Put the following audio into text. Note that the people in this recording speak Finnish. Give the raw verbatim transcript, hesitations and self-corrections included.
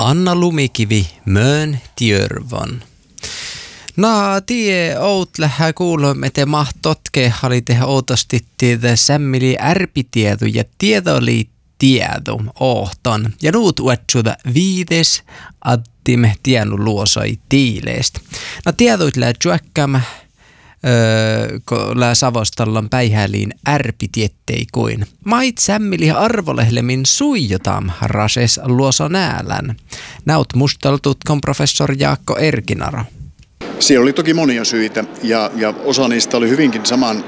Anna Lumikivi Mön Tjörvon. Na, tie out lähä kuulemme, että mahtotke oli tehdä outosti tiedä sämmili ärpitiedu ja tiedoli tiedu ohton. Ja nuut uetsuda viides addim tienu luosoi tiileest. No tieduit lää tjuäkkämä, öö, kun lää savostallan päihäliin ärpitiettei kuin. Mait sämmili arvolehlemin suijotam rases luoso näälän. Näut mustaltutkon professori Jaakko Erkinaro. Siellä oli toki monia syitä ja, ja osa niistä oli hyvinkin saman,